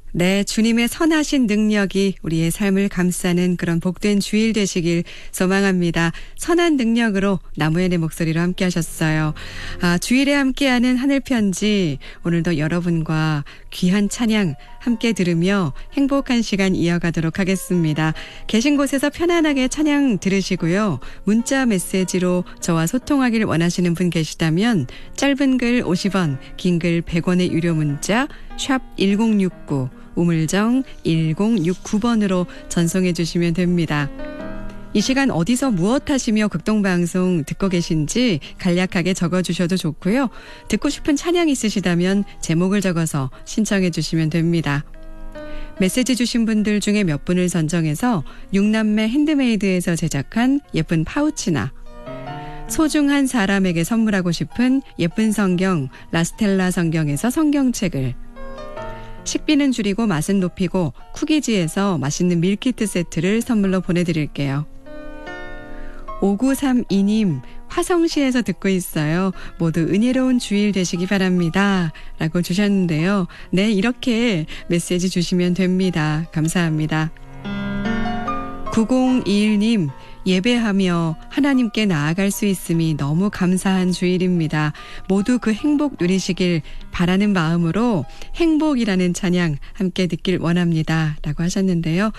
네, 주님의 선하신 능력이 우리의 삶을 감싸는 그런 복된 주일 되시길 소망합니다. 선한 능력으로 나무의 내 목소리로 함께 하셨어요. 주일에 함께하는 하늘편지, 오늘도 여러분과 귀한 찬양 함께 들으며 행복한 시간 이어가도록 하겠습니다. 계신 곳에서 편안하게 찬양 들으시고요. 문자 메시지로 저와 소통하길 원하시는 분 계시다면 짧은 글 50원, 긴 글 100원의 유료 문자 샵 1069 우물정 1069번으로 전송해 주시면 됩니다. 이 시간 어디서 무엇 하시며 극동방송 듣고 계신지 간략하게 적어주셔도 좋고요. 듣고 싶은 찬양 있으시다면 제목을 적어서 신청해 주시면 됩니다. 메시지 주신 분들 중에 몇 분을 선정해서 6남매 핸드메이드에서 제작한 예쁜 파우치나 소중한 사람에게 선물하고 싶은 예쁜 성경 라스텔라 성경에서 성경책을, 식비는 줄이고 맛은 높이고 쿠키지에서 맛있는 밀키트 세트를 선물로 보내드릴게요. 5932님, 화성시에서 듣고 있어요. 모두 은혜로운 주일 되시기 바랍니다. 라고 주셨는데요. 네, 이렇게 메시지 주시면 됩니다. 감사합니다. 9021님, 예배하며 하나님께 나아갈 수 있음이 너무 감사한 주일입니다. 모두 그 행복 누리시길 바라는 마음으로 행복이라는 찬양 함께 듣길 원합니다. 라고 하셨는데요.